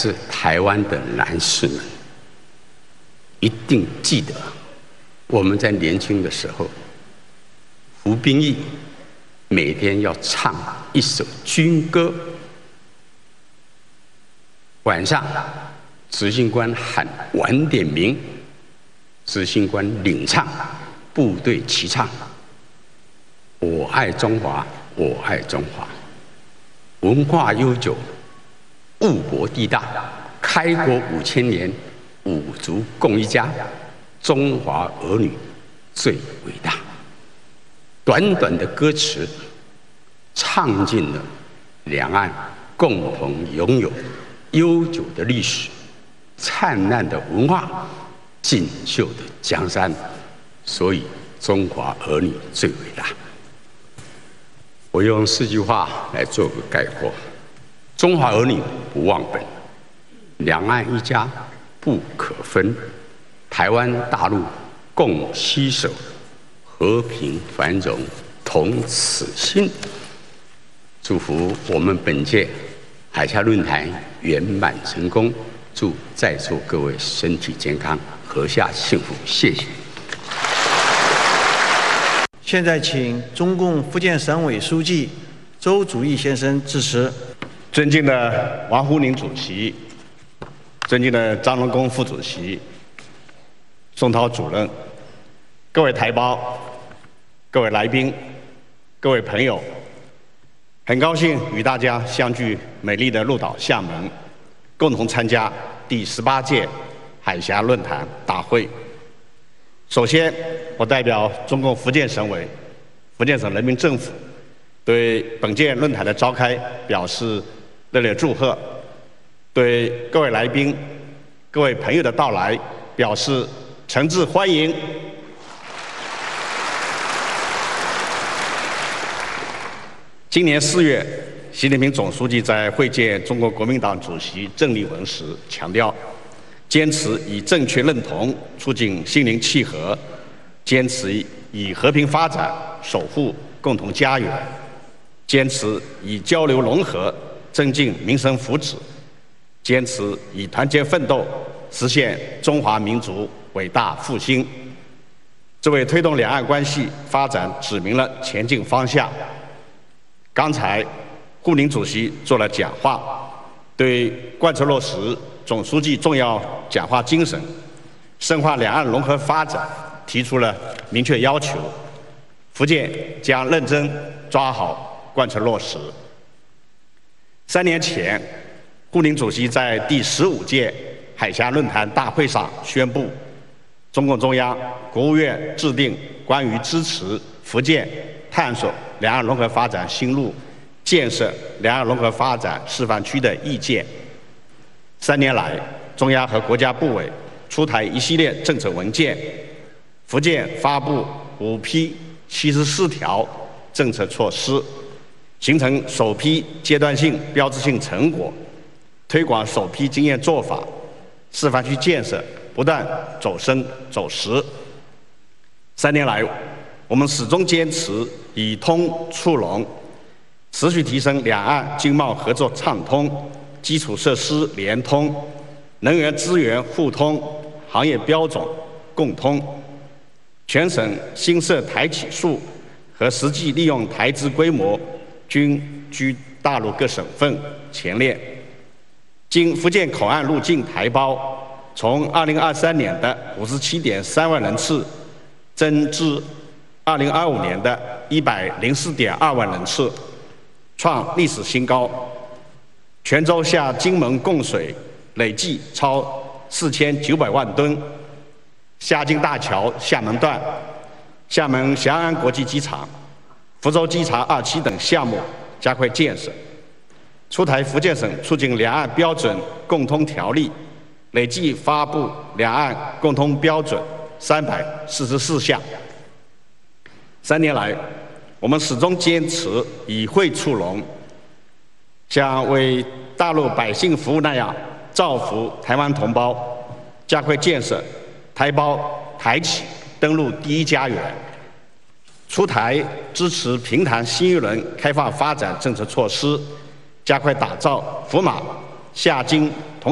自台湾的男士们，一定记得我们在年轻的时候，服兵役每天要唱一首军歌。晚上，执行官喊晚点名，执行官领唱，部队齐唱。我爱中华，我爱中华。文化悠久，物博地大，开国5000年，五族共一家，中华儿女最伟大。短短的歌词，唱尽了两岸共同拥有悠久的历史、灿烂的文化、锦绣的江山，所以中华儿女最伟大。我用4句话来做个概括：中华儿女不忘本，两岸一家不可分，台湾大陆共携手，和平繁荣同此心。祝福我们本届海峡论坛圆满成功，祝在座各位身体健康，阖下幸福。谢谢。 现在请中共福建省委书记周祖义先生致辞。 尊敬的王沪宁主席，尊敬的张荣恭副主席、宋涛主任，各位台胞、各位来宾、各位朋友，很高兴与大家相聚美丽的鹭岛厦门，共同参加第18届海峡论坛大会。首先，我代表中共福建省委、福建省人民政府，对本届论坛的召开表示热烈祝贺，对各位来宾、各位朋友的到来表示诚挚欢迎。今年4月，习近平总书记在会见中国国民党主席郑丽文时强调，坚持以正确认同促进心灵契合，坚持以和平发展守护共同家园，坚持以交流融合增进民生福祉，坚持以团结奋斗实现中华民族伟大复兴。这为推动两岸关系发展指明了前进方向。刚才沪宁主席做了讲话，对贯彻落实总书记重要讲话精神，深化两岸融合发展提出了明确要求。福建将认真抓好贯彻落实。3年前，沪宁主席在第15届海峡论坛大会上宣布，中共中央、国务院制定关于支持福建探索两岸融合发展新路、建设两岸融合发展示范区的意见。3年来，中央和国家部委出台一系列政策文件，福建发布5批74条政策措施，形成首批阶段性标志性成果，推广首批经验做法，示范区建设不断走深走实。3年来，我们始终坚持以通促融，持续提升两岸经贸合作畅通、基础设施联通、能源资源互通、行业标准共通。全省新设台企数和实际利用台资规模均居大陆各省份前列。经福建口岸入境台胞从2023年的57.3万人次增至2025年的104.2万人次，创历史新高。泉州下金门供水累计超4900万吨。下金大桥厦门段、厦门翔安国际机场、福州机场2期等项目加快建设。出台福建省促进两岸标准共通条例，累计发布两岸共通标准344项。3年来，我们始终坚持以惠促融，像为大陆百姓服务那样造福台湾同胞，加快建设台胞台企登陆第一家园，出台支持平潭新一轮开放发展政策措施，加快打造福马、厦金同